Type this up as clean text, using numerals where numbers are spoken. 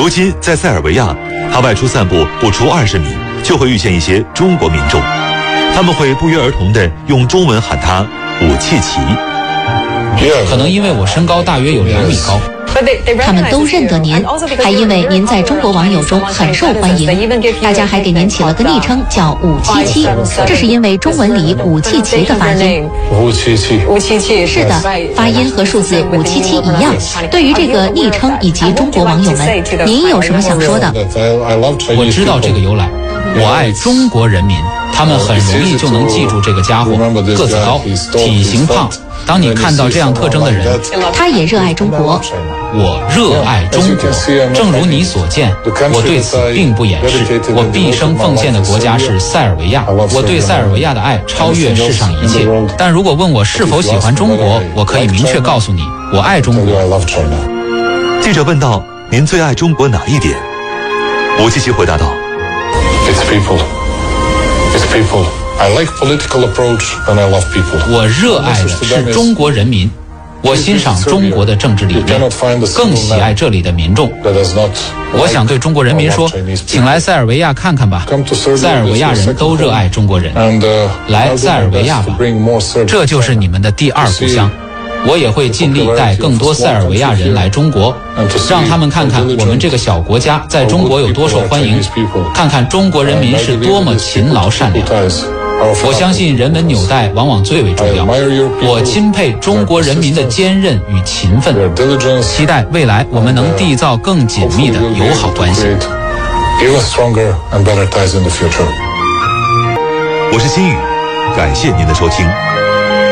如今在塞尔维亚，他外出散步不出20米，就会遇见一些中国民众，他们会不约而同地用中文喊他武契奇。 可能因为我身高大约有2米高。 他们都认得您，还因为您在中国网友中很受欢迎，大家还给您起了个昵称叫577，这是因为中文里武契奇的发音。 577， 是的，发音和数字577一样。对于这个昵称以及中国网友们，您有什么想说的？ 我知道这个由来，我爱中国人民，他们很容易就能记住这个家伙，个子高，体型胖。当你看到这样特征的人， 他也热爱中国。 我热爱中国，正如你所见，我对此并不掩饰。我毕生奉献的国家是塞尔维亚，我对塞尔维亚的爱超越世上一切。但如果问我是否喜欢中国，我可以明确告诉你，我爱中国。 记者问道：“您最爱中国哪一点？”武契奇回答道 ：“It's people. It's people. I like political approach and I love people.” 我热爱的是中国人民，我欣赏中国的政治理念，更喜爱这里的民众。我想对中国人民说，请来塞尔维亚看看吧，塞尔维亚人都热爱中国人，来塞尔维亚吧，这就是你们的第二故乡。我也会尽力带更多塞尔维亚人来中国，让他们看看我们这个小国家在中国有多受欢迎，看看中国人民是多么勤劳善良。我相信人文纽带往往最为重要，我钦佩中国人民的坚韧与勤奋，期待未来我们能缔造更紧密的友好关系。 我是心宇，感谢您的收听。